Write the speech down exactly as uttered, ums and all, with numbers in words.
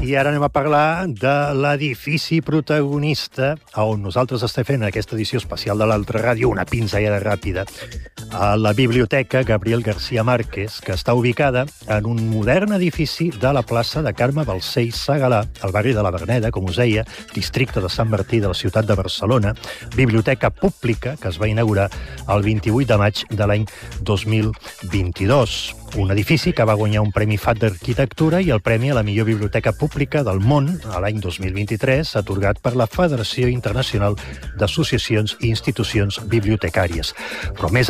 I ara anem a parlar de l'edifici protagonista on nosaltres estem fent aquesta edició especial de l'Altra Ràdio, una pinzellada ràpida, a la Biblioteca Gabriel García Márquez, que està ubicada en un modern edifici de la plaça de Carme Balcells Segalà, al barri de la Verneda, com us deia, districte de Sant Martí de la ciutat de Barcelona, biblioteca pública que es va inaugurar el vint-i-vuit de maig de l'any dos mil vint-i-dos. Un edifici que va guanyar un Premi F A T d'Arquitectura i el Premi a la millor biblioteca pública del món a l'any dos mil vint-i-tres, atorgat per la Federació Internacional d'Associacions i Institucions Bibliotecàries. Però més